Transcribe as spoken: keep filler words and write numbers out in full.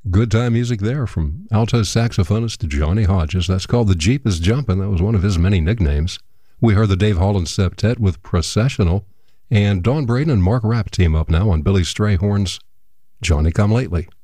Good time music there from alto saxophonist Johnny Hodges. That's called The Jeep is Jumpin'. That was one of his many nicknames. We heard the Dave Holland Septet with Processional, and Don Braden and Mark Rapp team up now on Billy Strayhorn's Johnny Come Lately.